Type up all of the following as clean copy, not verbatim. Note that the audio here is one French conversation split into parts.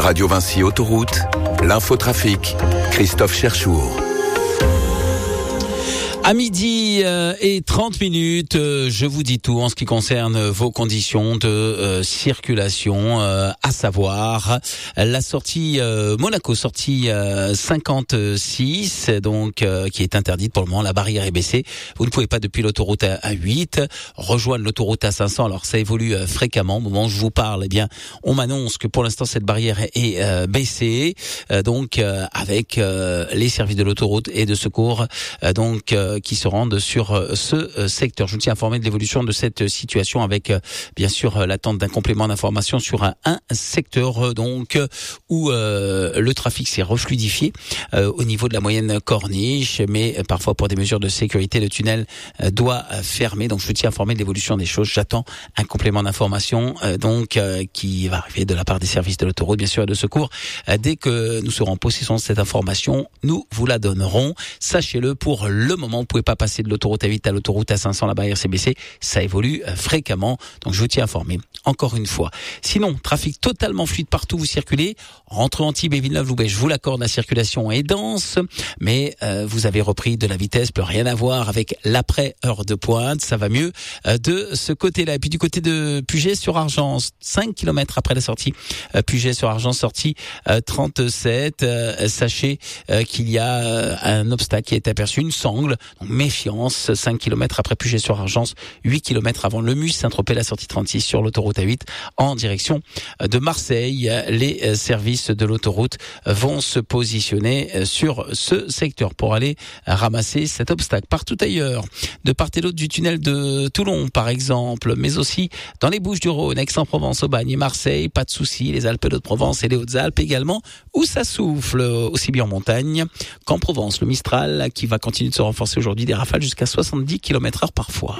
Radio Vinci Autoroute, l'infotrafic, Christophe Cherchour. À midi et 30 minutes, je vous dis tout en ce qui concerne vos conditions de circulation, à savoir la sortie Monaco, sortie 56, donc qui est interdite pour le moment. La barrière est baissée. Vous ne pouvez pas depuis l'autoroute A8 rejoindre l'autoroute A500. Alors ça évolue fréquemment. Au moment où je vous parle, eh bien, on m'annonce que pour l'instant cette barrière est baissée. Donc avec les services de l'autoroute et de secours, qui se rendent sur ce secteur. Je vous tiens informé de l'évolution de cette situation avec bien sûr l'attente d'un complément d'information sur un secteur où le trafic s'est refluidifié au niveau de la moyenne corniche, mais parfois pour des mesures de sécurité le tunnel doit fermer. Donc je vous tiens informé de l'évolution des choses. J'attends un complément d'information qui va arriver de la part des services de l'autoroute bien sûr et de secours. Dès que nous serons en possession de cette information, nous vous la donnerons. Sachez-le, pour le moment, vous pouvez pas passer de l'autoroute A8 à l'autoroute A500, la barrière s'est baissée, ça évolue fréquemment, donc je vous tiens informé, encore une fois. Sinon, trafic totalement fluide partout, vous circulez, rentrez Antibes et Villeneuve-Loubet, je vous l'accorde, la circulation est dense, mais vous avez repris de la vitesse, plus rien à voir avec l'après-heure de pointe, ça va mieux de ce côté-là. Et puis du côté de Puget-sur-Argence, 5 km après la sortie, Puget-sur-Argence, sortie 37, sachez qu'il y a un obstacle qui est aperçu, une sangle, donc méfiance, 5 km après Puget-sur-Argence, 8 km avant Lemus, Saint-Tropez, la sortie 36 sur l'autoroute A8 en direction de Marseille. Les services de l'autoroute vont se positionner sur ce secteur pour aller ramasser cet obstacle. Partout ailleurs, de part et d'autre du tunnel de Toulon par exemple, mais aussi dans les Bouches-du-Rhône, Aix-en-Provence, Aubagne et Marseille, pas de soucis, les Alpes-de-Haute-Provence et les Hautes-Alpes également, où ça souffle aussi bien en montagne qu'en Provence. Le Mistral qui va continuer de se renforcer aujourd'hui, des rafales jusqu'à 70 km/h parfois.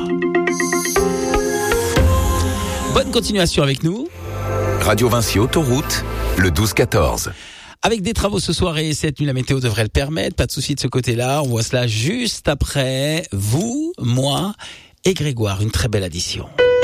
Bonne continuation avec nous. Radio Vinci Autoroute, le 12-14. Avec des travaux ce soir et cette nuit, la météo devrait le permettre. Pas de souci de ce côté-là. On voit cela juste après vous, moi et Grégoire. Une très belle addition.